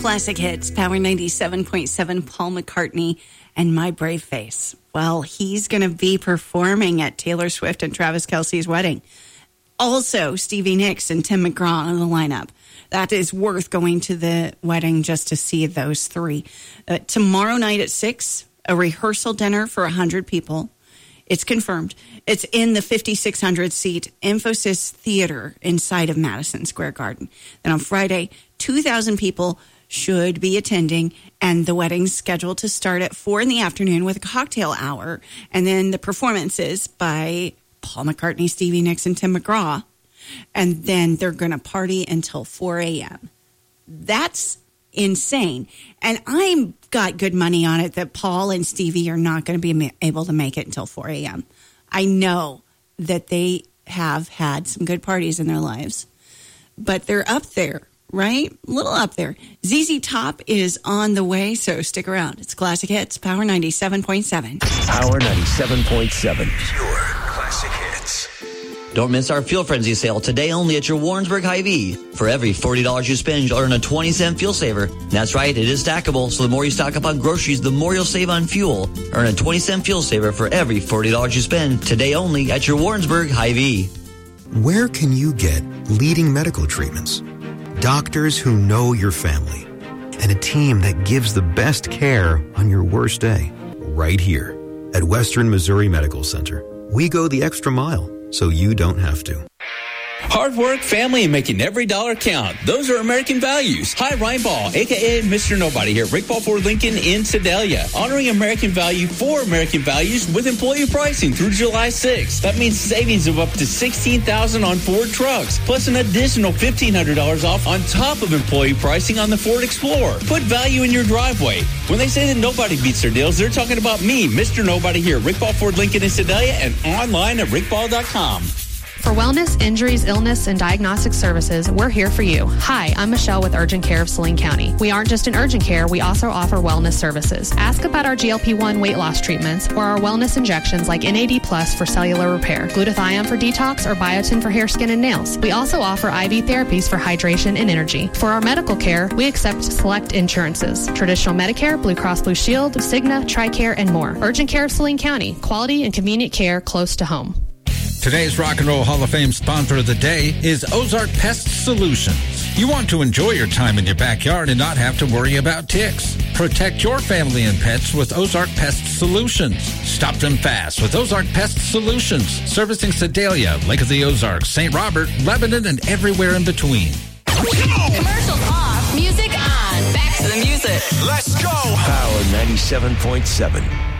Classic Hits, Power 97.7, Paul McCartney and My Brave Face. Well, he's going to be performing at Taylor Swift and Travis Kelce's wedding. Also, Stevie Nicks and Tim McGraw on the lineup. That is worth going to the wedding just to see those three. Tomorrow night at 6, a rehearsal dinner for 100 people. It's confirmed. It's in the 5,600-seat Infosys Theater inside of Madison Square Garden. Then on Friday, 2,000 people should be attending, and the wedding's scheduled to start at 4 in the afternoon with a cocktail hour, and then the performances by Paul McCartney, Stevie Nicks, and Tim McGraw, and then they're going to party until 4 a.m. That's insane. And I've got good money on it that Paul and Stevie are not going to be able to make it until 4 a.m. I know that they have had some good parties in their lives, but they're up there, right? A little up there. ZZ Top is on the way, so stick around. It's Classic Hits, Power 97.7. Power 97.7. Pure Classic Hits. Don't miss our Fuel Frenzy sale today only at your Warrensburg Hy-Vee. For every $40 you spend, you'll earn a 20-cent fuel saver. That's right, it is stackable, so the more you stock up on groceries, the more you'll save on fuel. Earn a 20-cent fuel saver for every $40 you spend today only at your Warrensburg Hy-Vee. Where can you get leading medical treatments, doctors who know your family, and a team that gives the best care on your worst day? Right here at Western Missouri Medical Center. We go the extra mile so you don't have to. Hard work, family, and making every dollar count. Those are American values. Hi, Ryan Ball, a.k.a. Mr. Nobody here at Rick Ball Ford Lincoln in Sedalia. Honoring American value for American values with employee pricing through July 6th. That means savings of up to $16,000 on Ford trucks, plus an additional $1,500 off on top of employee pricing on the Ford Explorer. Put value in your driveway. When they say that nobody beats their deals, they're talking about me, Mr. Nobody here at Rick Ball Ford Lincoln in Sedalia and online at rickball.com. For wellness, injuries, illness, and diagnostic services, we're here for you. Hi, I'm Michelle with Urgent Care of Saline County. We aren't just in urgent care, we also offer wellness services. Ask about our GLP-1 weight loss treatments or our wellness injections like NAD Plus for cellular repair, glutathione for detox, or biotin for hair, skin, and nails. We also offer IV therapies for hydration and energy. For our medical care, we accept select insurances, traditional Medicare, Blue Cross Blue Shield, Cigna, TRICARE, and more. Urgent Care of Saline County, quality and convenient care close to home. Today's Rock and Roll Hall of Fame sponsor of the day is Ozark Pest Solutions. You want to enjoy your time in your backyard and not have to worry about ticks. Protect your family and pets with Ozark Pest Solutions. Stop them fast with Ozark Pest Solutions, servicing Sedalia, Lake of the Ozarks, St. Robert, Lebanon, and everywhere in between. Commercials off, music on. Back to the music. Let's go. Power 97.7.